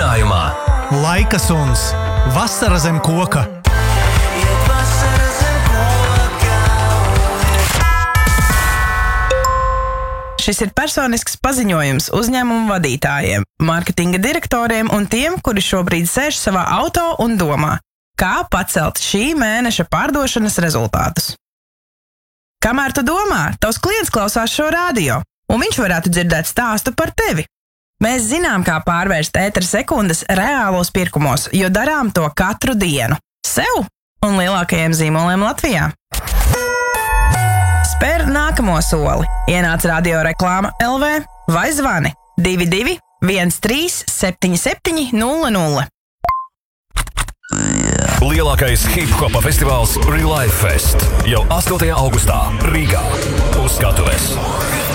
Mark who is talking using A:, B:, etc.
A: Turpinājumā
B: Laika suns. Vasara zem koka.
C: Šis ir personisks paziņojums uzņēmumu vadītājiem, mārketinga direktoriem un tiem, kuri šobrīd sēž savā auto un domā, kā pacelt šī mēneša pārdošanas rezultātus. Kamēr tu domā, tavs klients klausās šo radio, un viņš varētu dzirdēt stāstu par tevi. Mēs zinām, kā pārvērst ētera sekundes reālos pirkumos, jo darām to katru dienu. Sev un lielākajiem zīmoliem Latvijā. Spēr nākamo soli. Ienāc radio reklāma LV vai zvani 22 13 77 00.
A: lielākais hip-hopa festivāls Relive Fest jau 8. augustā Rīgā uz skatuves.